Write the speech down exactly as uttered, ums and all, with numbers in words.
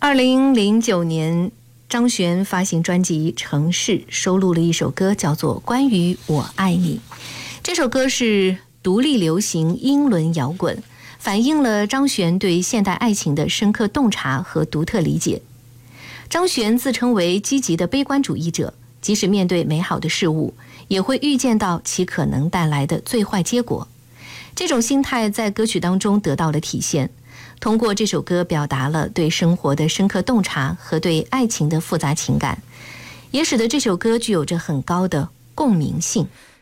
二零零九年，张悬发行专辑《城市》，收录了一首歌，叫做《关于我爱你》。这首歌是独立流行英伦摇滚，反映了张悬对现代爱情的深刻洞察和独特理解。张悬自称为积极的悲观主义者，即使面对美好的事物，也会预见到其可能带来的最坏结果。这种心态在歌曲当中得到了体现，通过这首歌表达了对生活的深刻洞察和对爱情的复杂情感，也使得这首歌具有着很高的共鸣性。